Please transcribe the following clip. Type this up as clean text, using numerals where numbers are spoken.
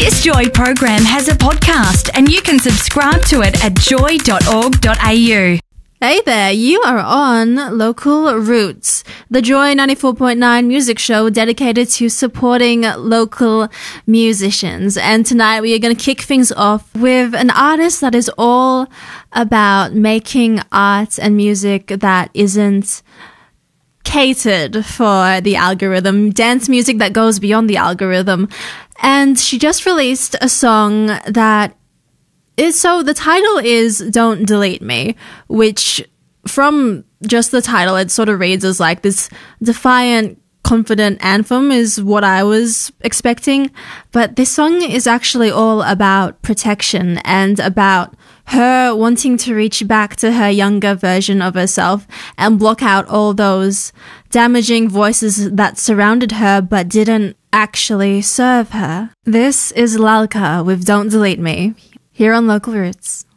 This Joy program has a podcast and you can subscribe to it at joy.org.au. Hey there, you are on Local Roots, the Joy 94.9 music show dedicated to supporting local musicians. And tonight we are going to kick things off with an artist that is all about making art and music that isn't catered for the algorithm, dance music that goes beyond the algorithm. And she just released a song that so the title is Don't Delete Me, which from just the title, it sort of reads as like this defiant, confident anthem is what I was expecting. But this song is actually all about protection and about her wanting to reach back to her younger version of herself and block out all those damaging voices that surrounded her but didn't actually serve her. This is Lalka with Don't Delete Me, here on Local Roots.